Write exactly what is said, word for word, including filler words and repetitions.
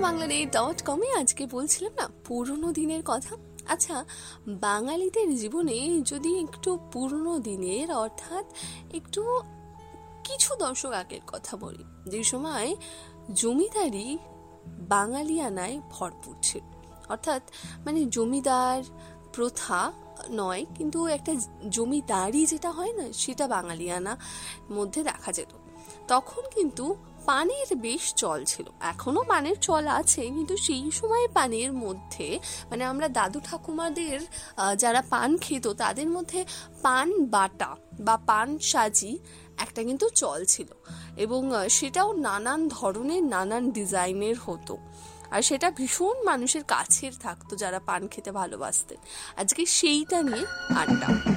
Bangladesh dot কমে আজকে বলছিলাম না পুরনো দিনের কথা। আচ্ছা, বাঙালিদের জীবনে যদি একটু পুরনো দিনের অর্থাৎ একটু কিছু দশক আগের কথা বলি, যে সময় জমিদারি বাঙালিয়ানায় ভরপুর ছিল, অর্থাৎ মানে জমিদার প্রথা নয়, কিন্তু একটা জমিদারি যেটা হয় না, সেটা বাঙালিয়ানা মধ্যে দেখা যেত। তখন কিন্তু পানের বেশ চল ছিল, এখনো পানের চল আছে, কিন্তু সেই সময় পানের মধ্যে মানে আমরা দাদু ঠাকুমাদের যারা পান খেত তাদের মধ্যে পান বাটা বা পান সাজি একটা কিন্তু চল ছিল, এবং সেটাও নানান ধরনের নানান ডিজাইনের হতো, আর সেটা ভীষণ মানুষের কাছের থাকতো যারা পান খেতে ভালোবাসতেন। আজকে সেইটা নিয়ে আড্ডা।